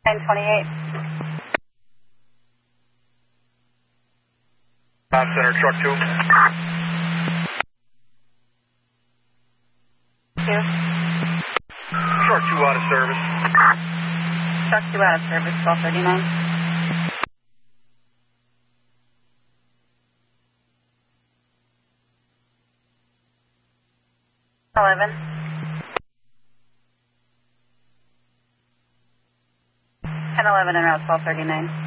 928. Center, truck 2. 2. Truck 2 out of service. Truck 2 out of service, 1239. Eleven. 1011 en route 1239.